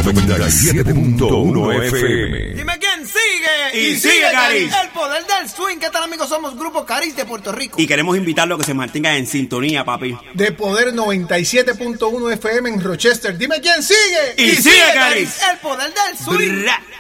97.1 FM. Dime quién sigue. Y sigue Caris. El poder del swing. ¿Qué tal, amigos? Somos Grupo Caris de Puerto Rico. Y queremos invitarlo a que se mantenga en sintonía, papi. De Poder 97.1 FM en Rochester. Dime quién sigue. Y sigue Caris. El poder del swing. Bra.